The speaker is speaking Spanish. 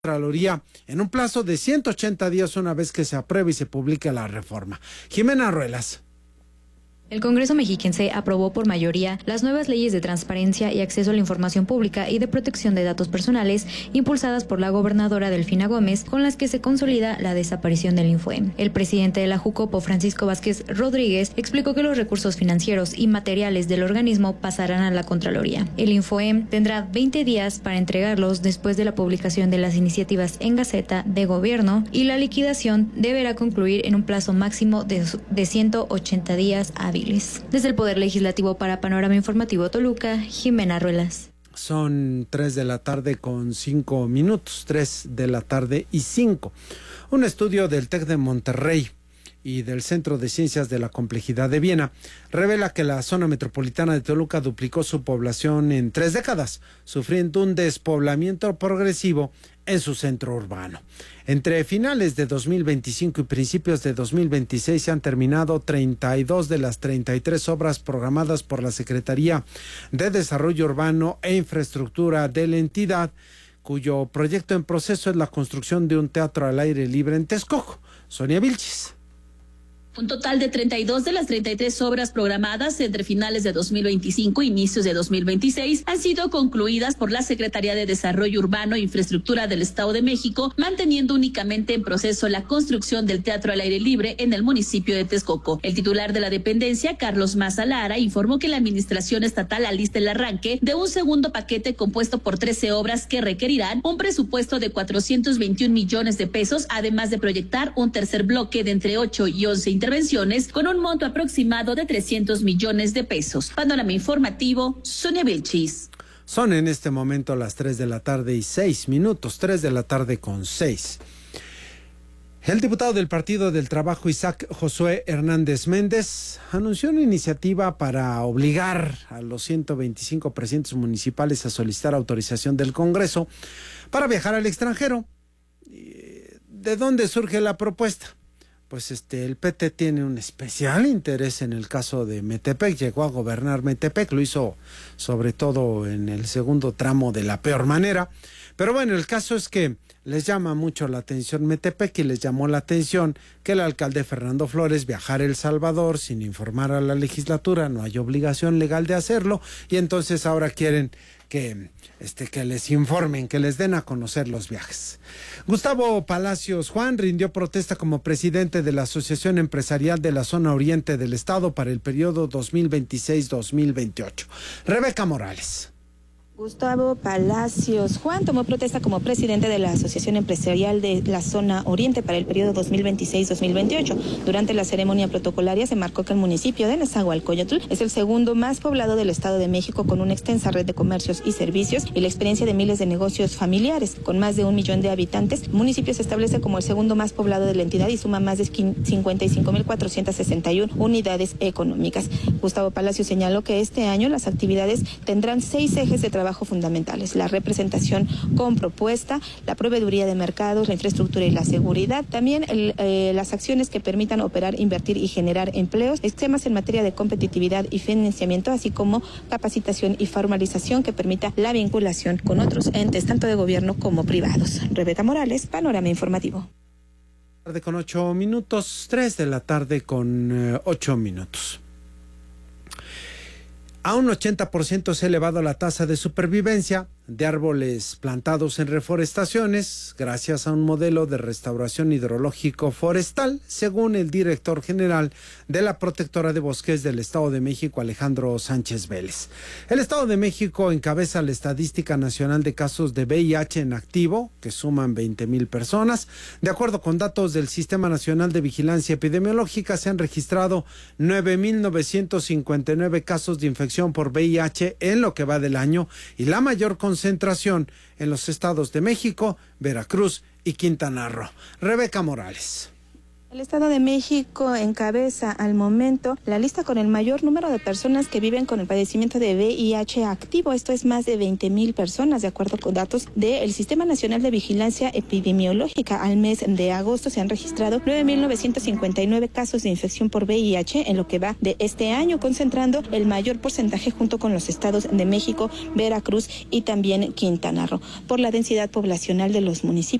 Contraloría en un plazo de 180 días una vez que se apruebe y se publique la reforma. Jimena Ruelas. El Congreso mexiquense aprobó por mayoría las nuevas leyes de transparencia y acceso a la información pública y de protección de datos personales impulsadas por la gobernadora Delfina Gómez, con las que se consolida la desaparición del Infoem. El presidente de la Jucopo, Francisco Vázquez Rodríguez, explicó que los recursos financieros y materiales del organismo pasarán a la Contraloría. El Infoem tendrá 20 días para entregarlos después de la publicación de las iniciativas en Gaceta de Gobierno y la liquidación deberá concluir en un plazo máximo de 180 días hábiles. Desde el Poder Legislativo para Panorama Informativo Toluca, Jimena Ruelas. Son 3 de la tarde con 5 minutos, 3 de la tarde y 5. Un estudio del TEC de Monterrey y del Centro de Ciencias de la Complejidad de Viena revela que la zona metropolitana de Toluca duplicó su población en 3 décadas, sufriendo un despoblamiento progresivo en su centro urbano. Entre finales de 2025 y principios de 2026 se han terminado 32 de las 33 obras programadas por la Secretaría de Desarrollo Urbano e Infraestructura de la entidad, cuyo proyecto en proceso es la construcción de un teatro al aire libre en Texcoco. Sonia Vilchis. Un total de 32 de las 33 obras programadas entre finales de 2025 e inicios de 2026 han sido concluidas por la Secretaría de Desarrollo Urbano e Infraestructura del Estado de México, manteniendo únicamente en proceso la construcción del teatro al aire libre en el municipio de Texcoco. El titular de la dependencia, Carlos Maza Lara, informó que la administración estatal alista el arranque de un segundo paquete compuesto por 13 obras que requerirán un presupuesto de 421 millones de pesos, además de proyectar un tercer bloque de entre 8 y 11 intervenciones con un monto aproximado de 300 millones de pesos. Panorama Informativo, Sonia Vilchis. Son en este momento las 3 de la tarde y 6 minutos, 3 de la tarde con 6. El diputado del Partido del Trabajo, Isaac Josué Hernández Méndez, anunció una iniciativa para obligar a los 125 presidentes municipales a solicitar autorización del Congreso para viajar al extranjero. ¿De dónde surge la propuesta? Pues el PT tiene un especial interés en el caso de Metepec. Llegó a gobernar Metepec, lo hizo sobre todo en el segundo tramo de la peor manera. Pero bueno, el caso es que les llama mucho la atención Metepec y les llamó la atención que el alcalde Fernando Flores viajara a El Salvador sin informar a la legislatura. No hay obligación legal de hacerlo y entonces ahora quieren que les informen, que les den a conocer los viajes. Gustavo Palacios Juan rindió protesta como presidente de la Asociación Empresarial de la Zona Oriente del Estado para el periodo 2026-2028. Rebeca Morales. Gustavo Palacios Juan tomó protesta como presidente de la Asociación Empresarial de la Zona Oriente para el periodo 2026-2028. Durante la ceremonia protocolaria se marcó que el municipio de Nezahualcóyotl es el segundo más poblado del Estado de México, con una extensa red de comercios y servicios y la experiencia de miles de negocios familiares. Con más de 1 millón de habitantes, el municipio se establece como el segundo más poblado de la entidad y suma más de 55.461 unidades económicas. Gustavo Palacios señaló que este año las actividades tendrán 6 ejes de trabajo fundamentales: la representación con propuesta, la proveeduría de mercados, la infraestructura y la seguridad, también las acciones que permitan operar, invertir y generar empleos, esquemas en materia de competitividad y financiamiento, así como capacitación y formalización que permita la vinculación con otros entes, tanto de gobierno como privados. Rebeca Morales, Panorama Informativo. Tarde con 8 minutos, 3 de la tarde con 8 minutos. A un 80% se ha elevado la tasa de supervivencia de árboles plantados en reforestaciones gracias a un modelo de restauración hidrológico forestal, según el director general de la Protectora de Bosques del Estado de México, Alejandro Sánchez Vélez. El Estado de México encabeza la estadística nacional de casos de VIH en activo, que suman 20,000 personas. De acuerdo con datos del Sistema Nacional de Vigilancia Epidemiológica, se han registrado 9,959 casos de infección por VIH en lo que va del año, y la mayor concentración en los estados de México, Veracruz y Quintana Roo. Rebeca Morales. El Estado de México encabeza al momento la lista con el mayor número de personas que viven con el padecimiento de VIH activo. Esto es más de 20,000 personas, de acuerdo con datos del Sistema Nacional de Vigilancia Epidemiológica. Al mes de agosto se han registrado 9,959 casos de infección por VIH en lo que va de este año, concentrando el mayor porcentaje junto con los estados de México, Veracruz y también Quintana Roo. Por la densidad poblacional de los municipios